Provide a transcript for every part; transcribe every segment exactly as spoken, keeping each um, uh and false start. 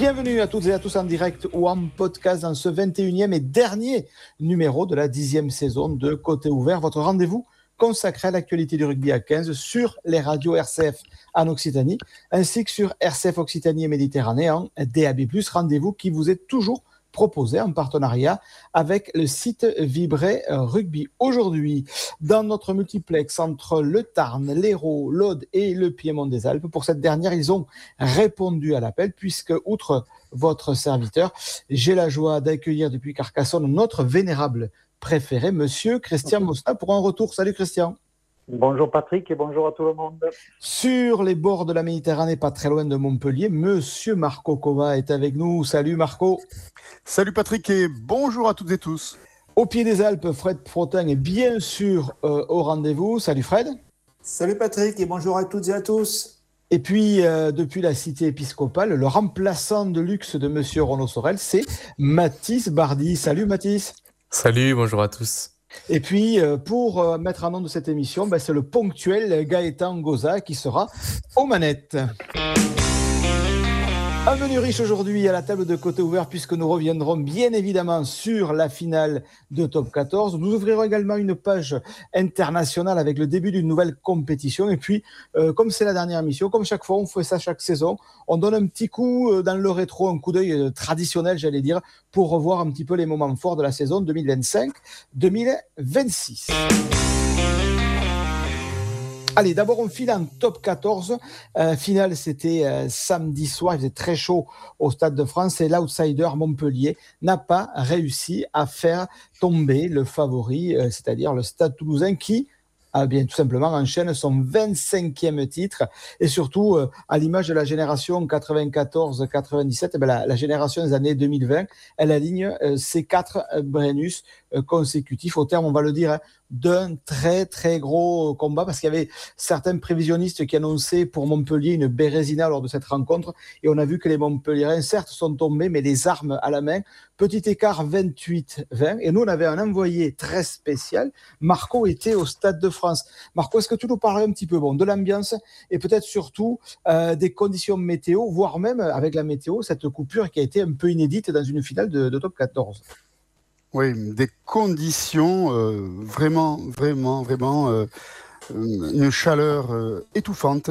Bienvenue à toutes et à tous en direct ou en podcast dans ce vingt et unième et dernier numéro de la dixième saison de Côté Ouvert, votre rendez-vous consacré à l'actualité du rugby à quinze sur les radios R C F en Occitanie, ainsi que sur R C F Occitanie et Méditerranée en D A B plus, rendez-vous qui vous est toujours proposé en partenariat avec le site Vibré Rugby. Aujourd'hui, dans notre multiplex entre le Tarn, l'Hérault, l'Aude et le Piémont des Alpes, pour cette dernière, ils ont répondu à l'appel puisque, outre votre serviteur, j'ai la joie d'accueillir depuis Carcassonne notre vénérable préféré, monsieur Christian Mosna, pour un retour. Salut Christian. Bonjour Patrick et bonjour à tout le monde. Sur les bords de la Méditerranée, pas très loin de Montpellier, monsieur Marco Cova est avec nous. Salut Marco. Salut Patrick et bonjour à toutes et tous. Au pied des Alpes, Fred Frotin est bien sûr euh, au rendez-vous. Salut Fred. Salut Patrick et bonjour à toutes et à tous. Et puis, euh, depuis la cité épiscopale, le remplaçant de luxe de monsieur Renaud Sorel, c'est Mathis Bardy. Salut Mathis. Salut, bonjour à tous. Et puis, euh, pour euh, mettre en nom de cette émission, ben, c'est le ponctuel Gaëtan Goza qui sera aux manettes. Un menu riche aujourd'hui à la table de Côté Ouvert puisque nous reviendrons bien évidemment sur la finale de Top quatorze. Nous ouvrirons également une page internationale avec le début d'une nouvelle compétition. Et puis, euh, comme c'est la dernière émission, comme chaque fois, on fait ça chaque saison, on donne un petit coup dans le rétro, un coup d'œil traditionnel, j'allais dire, pour revoir un petit peu les moments forts de la saison deux mille vingt-cinq deux mille vingt-six. Allez, d'abord, on file en top quatorze. Euh, finale, c'était euh, samedi soir. Il faisait très chaud au Stade de France. Et l'outsider Montpellier n'a pas réussi à faire tomber le favori, euh, c'est-à-dire le Stade Toulousain qui, ah bien, tout simplement, enchaîne son vingt-cinquième titre. Et surtout, euh, à l'image de la génération quatre-vingt-quatorze quatre-vingt-dix-sept, eh bien, la, la génération des années deux mille vingt, elle aligne euh, ces quatre euh, Brennus euh, consécutifs au terme, on va le dire, hein, d'un très très gros combat parce qu'il y avait certains prévisionnistes qui annonçaient pour Montpellier une bérésina lors de cette rencontre et on a vu que les Montpelliérains certes sont tombés mais les armes à la main, petit écart vingt-huit vingt et nous on avait un envoyé très spécial. Marco était au Stade de France. Marco, est-ce que tu nous parlerais un petit peu bon, de l'ambiance et peut-être surtout euh, des conditions météo, voire même avec la météo, cette coupure qui a été un peu inédite dans une finale de, de Top quatorze? Oui, des conditions euh, vraiment, vraiment, vraiment, euh, une chaleur euh, étouffante.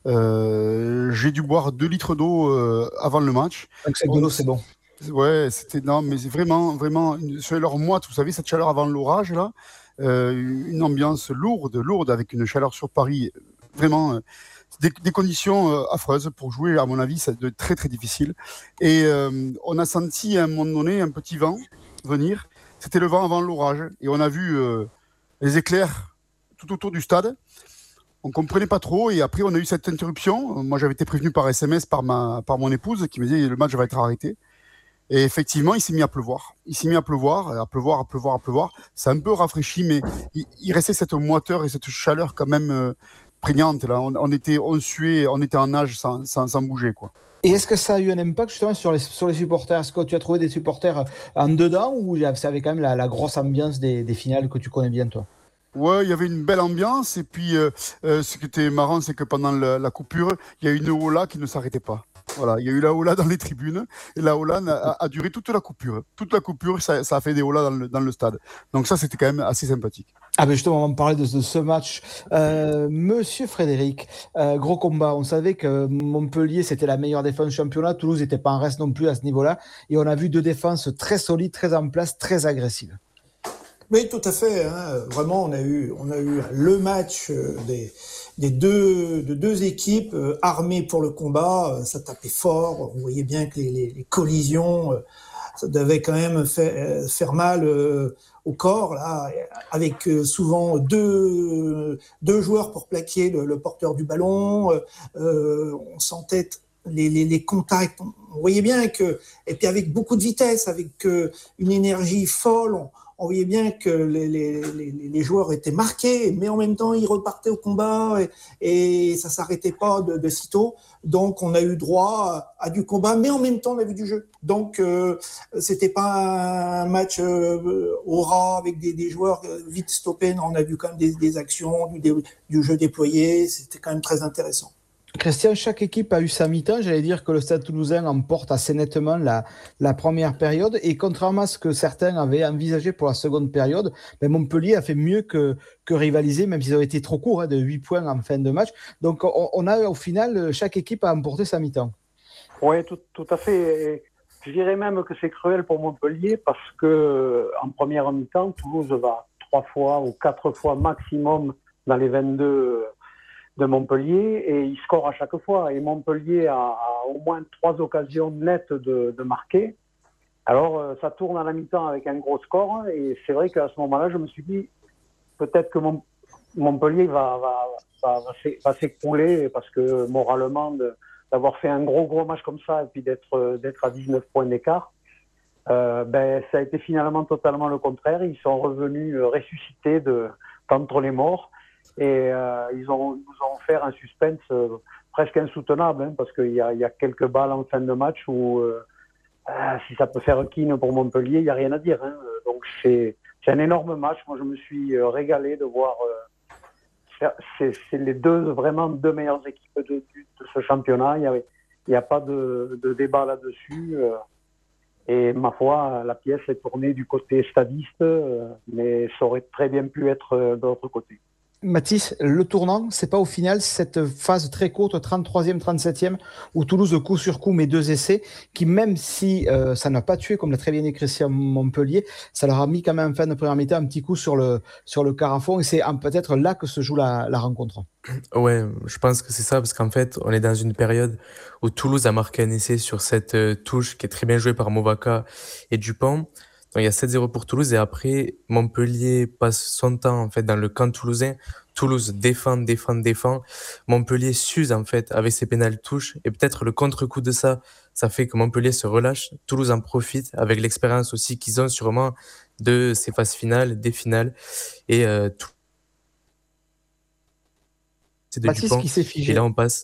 Euh, j'ai dû boire deux litres d'eau euh, avant le match. Donc c'est bon, c'est bon. Ouais, c'était non, mais c'est vraiment, vraiment une chaleur moite. Vous savez, cette chaleur avant l'orage là, euh, une ambiance lourde, lourde avec une chaleur sur Paris, vraiment. Euh, Des, des conditions euh, affreuses pour jouer, à mon avis, ça doit être très très difficile. Et euh, on a senti à un moment donné un petit vent venir. C'était le vent avant l'orage. Et on a vu euh, les éclairs tout autour du stade. On ne comprenait pas trop. Et après, on a eu cette interruption. Moi, j'avais été prévenu par S M S par, ma, par mon épouse qui me disait le match va être arrêté. Et effectivement, il s'est mis à pleuvoir. Il s'est mis à pleuvoir, à pleuvoir, à pleuvoir, à pleuvoir. C'est un peu rafraîchi, mais il, il restait cette moiteur et cette chaleur quand même euh, prégnante. Là. On, on, était, on suait, on était en nage sans, sans, sans bouger, quoi. Et est-ce que ça a eu un impact justement sur les, sur les supporters? Est-ce que tu as trouvé des supporters en dedans ou c'est avec quand même la, la grosse ambiance des, des finales que tu connais bien, toi? Ouais, il y avait une belle ambiance. Et puis, euh, euh, ce qui était marrant, c'est que pendant la, la coupure, il y a une hola qui ne s'arrêtait pas. Voilà, il y a eu la hola dans les tribunes. Et la hola a, a duré toute la coupure. Toute la coupure, ça, ça a fait des holas dans le, dans le stade. Donc ça, c'était quand même assez sympathique. Ah ben justement, on va me parler de, de ce match. Euh, Monsieur Frédéric, euh, gros combat. On savait que Montpellier, c'était la meilleure défense du championnat. Toulouse n'était pas en reste non plus à ce niveau-là. Et on a vu deux défenses très solides, très en place, très agressives. Oui, tout à fait. Hein. Vraiment, on a eu, on a eu le match des, des deux, de deux équipes euh, armées pour le combat. Ça tapait fort. On voyait bien que les, les, les collisions, euh, ça devait quand même faire, faire mal euh, au corps, là, avec euh, souvent deux, deux joueurs pour plaquer le, le porteur du ballon. Euh, on sentait les, les, les contacts. On voyait bien que, et puis avec beaucoup de vitesse, avec euh, une énergie folle. On, On voyait bien que les, les, les, les joueurs étaient marqués, mais en même temps, ils repartaient au combat et, et ça ne s'arrêtait pas de, de sitôt. Donc, on a eu droit à, à du combat, mais en même temps, on a vu du jeu. Donc, euh, ce n'était pas un match euh, au ras avec des, des joueurs vite stoppés. Non, on a vu quand même des, des actions, du, du jeu déployé. C'était quand même très intéressant. Christian, chaque équipe a eu sa mi-temps. J'allais dire que le Stade Toulousain emporte assez nettement la, la première période. Et contrairement à ce que certains avaient envisagé pour la seconde période, ben Montpellier a fait mieux que, que rivaliser, même s'ils ont été trop courts, hein, de huit points en fin de match. Donc on, on a au final, chaque équipe a emporté sa mi-temps. Oui, tout, tout à fait. Et je dirais même que c'est cruel pour Montpellier parce que en première mi-temps, Toulouse va trois fois ou quatre fois maximum dans les vingt-deux de Montpellier et il score à chaque fois. Et Montpellier a, a au moins trois occasions nettes de, de marquer. Alors ça tourne à la mi-temps avec un gros score et c'est vrai qu'à ce moment-là, je me suis dit peut-être que mon, Montpellier va, va, va, va s'écrouler parce que moralement de, d'avoir fait un gros gros match comme ça et puis d'être, d'être à dix-neuf points d'écart, euh, ben, ça a été finalement totalement le contraire. Ils sont revenus ressuscités de, d'entre les morts. Et euh, ils ont, nous ont offert un suspense euh, presque insoutenable, hein, parce qu'il y a, il y a quelques balles en fin de match où, euh, euh, si ça peut faire quine pour Montpellier, il n'y a rien à dire. Hein. Donc c'est, c'est un énorme match. Moi, je me suis régalé de voir. Euh, c'est, c'est les deux, vraiment deux meilleures équipes de, de, de ce championnat. Il n'y a, il y a pas de, de débat là-dessus. Euh, et ma foi, la pièce est tournée du côté stadiste, euh, mais ça aurait très bien pu être euh, de l'autre côté. Mathis, le tournant, c'est pas au final cette phase très courte, trente-troisième, trente-septième, où Toulouse coup sur coup met deux essais, qui même si euh, ça n'a pas tué, comme l'a très bien écrit Christian Montpellier, ça leur a mis quand même en fin de première mi-temps un petit coup sur le, sur le carafon, et c'est peut-être là que se joue la, la rencontre. Ouais, je pense que c'est ça, parce qu'en fait, on est dans une période où Toulouse a marqué un essai sur cette euh, touche qui est très bien jouée par Movaca et Dupont. Donc il y a sept zéro pour Toulouse et après Montpellier passe son temps en fait dans le camp toulousain. Toulouse défend, défend, défend. Montpellier s'use en fait avec ses pénales touches et peut-être le contre-coup de ça, ça fait que Montpellier se relâche. Toulouse en profite avec l'expérience aussi qu'ils ont sûrement de ces phases finales, des finales et euh, tout. C'est de Mathis Dupont. qui s'est figé. Et là on passe.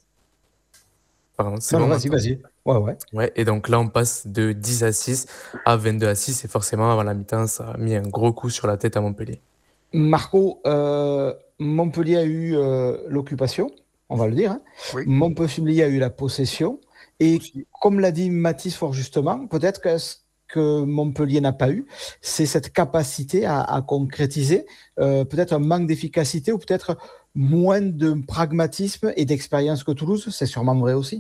Pardon, c'est non, bon, non, vas-y, vas-y. Ouais, ouais. Ouais, et donc là, on passe de dix à six à vingt-deux à six. Et forcément, avant la mi-temps, ça a mis un gros coup sur la tête à Montpellier. Marco, euh, Montpellier a eu euh, l'occupation, on va le dire. Hein. Oui. Montpellier a eu la possession. Et Aussi. comme l'a dit Mathis fort justement, peut-être que ce que Montpellier n'a pas eu, c'est cette capacité à, à concrétiser, euh, peut-être un manque d'efficacité ou peut-être moins de pragmatisme et d'expérience que Toulouse. C'est sûrement vrai aussi.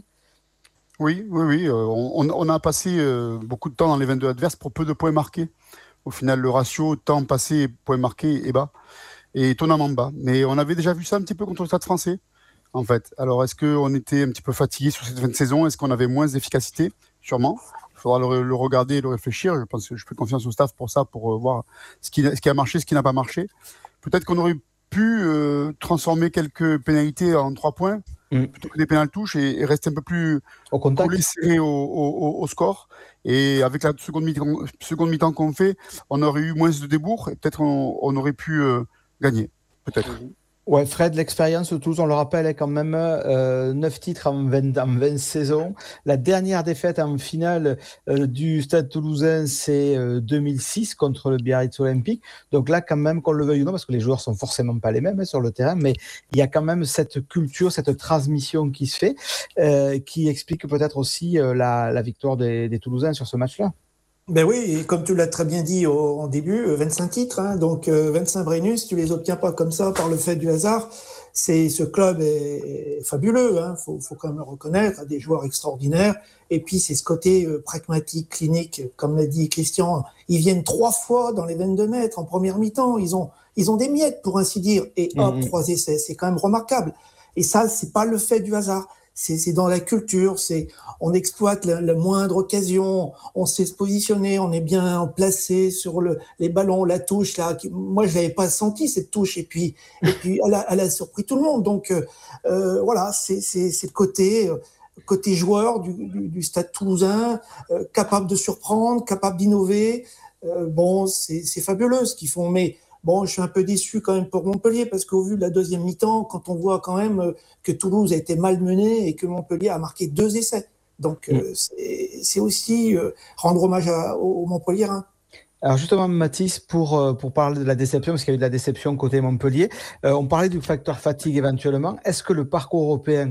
Oui, oui, oui. Euh, on, on a passé euh, beaucoup de temps dans les vingt-deux adverses pour peu de points marqués. Au final, le ratio temps passé, points marqués est bas, et étonnamment bas. Mais on avait déjà vu ça un petit peu contre le Stade français, en fait. Alors, est-ce qu'on était un petit peu fatigué sur cette fin de saison ? Est-ce qu'on avait moins d'efficacité ? Sûrement. Il faudra le, le regarder et le réfléchir. Je pense que je fais confiance au staff pour ça, pour euh, voir ce qui, ce qui a marché, ce qui n'a pas marché. Peut-être qu'on aurait pu euh, transformer quelques pénalités en trois points, mmh. plutôt que des pénales touches, et, et rester un peu plus au contact, collé, serré au, au, au score. Et avec la seconde mi-temps, seconde mi-temps qu'on fait, on aurait eu moins de débours et peut-être on, on aurait pu euh, gagner. Peut-être. Mmh. Ouais, Fred, l'expérience de Toulouse, on le rappelle, est quand même euh, neuf titres en vingt, en vingt saisons. La dernière défaite en finale euh, du Stade Toulousain, c'est euh, deux mille six contre le Biarritz Olympique. Donc là, quand même, qu'on le veuille ou non, parce que les joueurs sont forcément pas les mêmes hein, sur le terrain, mais il y a quand même cette culture, cette transmission qui se fait, euh, qui explique peut-être aussi euh, la, la victoire des, des Toulousains sur ce match-là. Ben oui, et comme tu l'as très bien dit au, en début, vingt-cinq titres, hein, donc euh, vingt-cinq Brennus, tu les obtiens pas comme ça par le fait du hasard. C'est, ce club est, est fabuleux, hein, faut, faut quand même le reconnaître, des joueurs extraordinaires. Et puis c'est ce côté euh, pragmatique, clinique, comme l'a dit Christian. Ils viennent trois fois dans les vingt-deux mètres en première mi-temps. Ils ont, ils ont des miettes pour ainsi dire, et hop, mmh. trois essais, c'est quand même remarquable. Et ça, c'est pas le fait du hasard. C'est, c'est dans la culture, c'est, on exploite la, la moindre occasion, on sait se positionner, on est bien placé sur le, les ballons, la touche là. Qui, moi, je l'avais pas senti cette touche, et puis, et puis, elle a, elle a surpris tout le monde. Donc, euh, voilà, c'est, c'est, c'est le côté, côté joueur du, du, du Stade Toulousain, euh, capable de surprendre, capable d'innover. Euh, bon, c'est, c'est fabuleux ce qu'ils font, mais. Bon, je suis un peu déçu quand même pour Montpellier parce qu'au vu de la deuxième mi-temps, quand on voit quand même que Toulouse a été malmené et que Montpellier a marqué deux essais. Donc, mmh. euh, c'est, c'est aussi euh, rendre hommage à, aux Montpelliérains. Hein. Alors justement, Mathis, pour, pour parler de la déception, parce qu'il y a eu de la déception côté Montpellier, euh, on parlait du facteur fatigue éventuellement. Est-ce que le parcours européen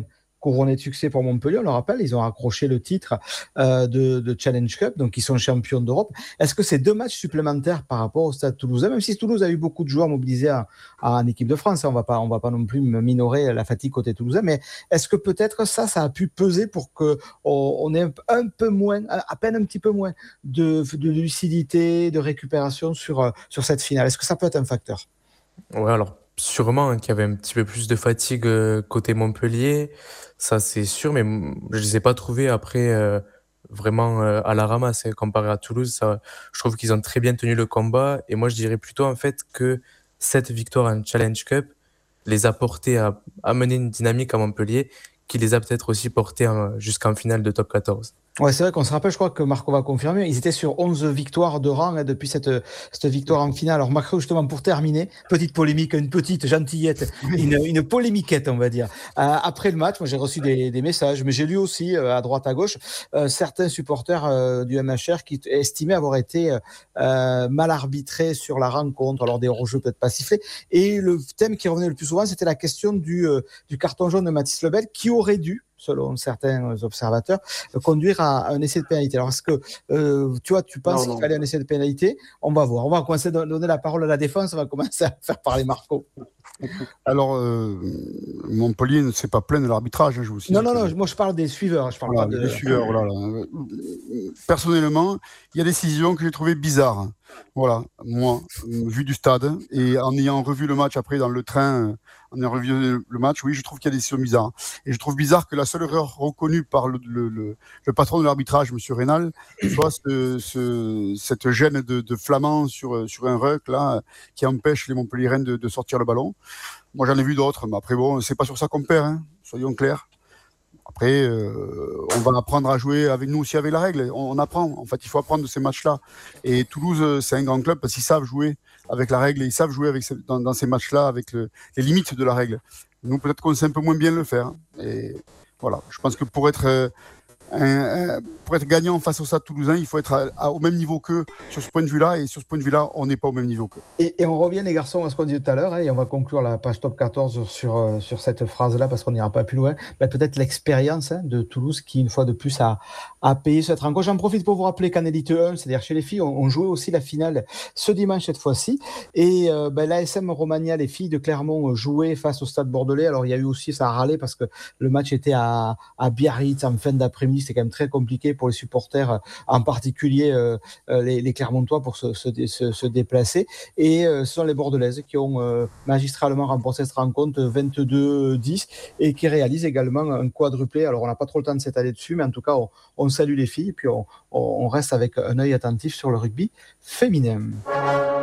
couronné de succès pour Montpellier. On le rappelle, ils ont accroché le titre euh, de, de Challenge Cup, donc ils sont champions d'Europe. Est-ce que c'est deux matchs supplémentaires par rapport au Stade Toulousain, même si Toulouse a eu beaucoup de joueurs mobilisés à, à, en équipe de France, on va pas, on va pas non plus minorer la fatigue côté toulousain, mais est-ce que peut-être ça, ça a pu peser pour que on, on ait un, un peu moins, à peine un petit peu moins de, de lucidité, de récupération sur, sur cette finale? Est-ce que ça peut être un facteur? Ouais, alors sûrement hein, qu'il y avait un petit peu plus de fatigue euh, côté Montpellier, ça c'est sûr, mais m- je les ai pas trouvés après euh, vraiment euh, à la ramasse hein, comparé à Toulouse. Ça, je trouve qu'ils ont très bien tenu le combat et moi je dirais plutôt en fait que cette victoire en Challenge Cup les a portés à amener une dynamique à Montpellier qui les a peut-être aussi portés en- jusqu'en finale de top quatorze. Ouais, c'est vrai qu'on se rappelle, je crois que Marco va confirmer, ils étaient sur onze victoires de rang hein, depuis cette, cette victoire en finale. Alors Marco, justement, pour terminer, petite polémique, une petite gentillette, une, une polémiquette, on va dire. Euh, après le match, moi j'ai reçu des, des messages, mais j'ai lu aussi euh, à droite, à gauche, euh, certains supporters euh, du M H R qui t- estimaient avoir été euh, mal arbitrés sur la rencontre, alors des hors-jeux peut-être pas sifflés. Et le thème qui revenait le plus souvent, c'était la question du, euh, du carton jaune de Mathis Lebel, qui aurait dû, selon certains observateurs, conduire à un essai de pénalité. Alors, est-ce que euh, tu vois, tu penses Non, qu'il non. fallait un essai de pénalité? On va voir. On va commencer à donner la parole à la défense. On va commencer à faire parler Marco. Alors, euh, Montpellier ne s'est pas plaint de l'arbitrage, hein, je vous Non, signale. non, non. Moi, je parle des suiveurs. Je parle Voilà, pas de. les suiveurs, voilà, là. Personnellement, il y a des décisions que j'ai trouvées bizarres. Voilà, moi, euh, vu du stade, et en ayant revu le match après dans le train, euh, en ayant revu le match, oui, je trouve qu'il y a des décisions bizarres. Et je trouve bizarre que la seule erreur reconnue par le, le, le, le patron de l'arbitrage, M. Rénal, soit ce, ce, cette gêne de, de Flamand sur, sur un ruck, là, qui empêche les Montpelliérains de, de sortir le ballon. Moi, j'en ai vu d'autres, mais après, bon, c'est pas sur ça qu'on perd, hein, soyons clairs. Après, euh, on va apprendre à jouer avec nous aussi avec la règle. On, on apprend. En fait, il faut apprendre de ces matchs-là. Et Toulouse, euh, c'est un grand club parce qu'ils savent jouer avec la règle et ils savent jouer avec ces- dans, dans ces matchs-là avec le- les limites de la règle. Nous, peut-être qu'on sait un peu moins bien le faire. Et voilà. Je pense que pour être euh, un- un- pour être gagnant face au Stade Toulousain, il faut être à- à- au même niveau qu'eux sur ce point de vue-là. Et sur ce point de vue-là, on n'est pas au même niveau qu'eux. Et, et on revient, les garçons, à ce qu'on disait tout à l'heure, hein, et on va conclure la page top quatorze sur, euh, sur cette phrase-là, parce qu'on n'ira pas plus loin. Ben, peut-être l'expérience hein, de Toulouse qui, une fois de plus, a, a payé cette rencontre. J'en profite pour vous rappeler qu'en Élite un, c'est-à-dire chez les filles, on, on jouait aussi la finale ce dimanche cette fois-ci. Et euh, ben, l'A S M Romagna, les filles de Clermont, jouaient face au Stade Bordelais. Alors, il y a eu aussi, ça a râlé parce que le match était à, à Biarritz en fin d'après-midi. C'est quand même très compliqué pour les supporters, en particulier euh, les, les Clermontois, pour se, se, se, se déplacer. Et euh, ce sont les Bordelaises qui ont euh, magistralement remporté cette rencontre vingt-deux dix et qui réalisent également un quadruplé. Alors, on n'a pas trop le temps de s'étaler dessus, mais en tout cas, on, on salue les filles et puis on, on reste avec un œil attentif sur le rugby féminin.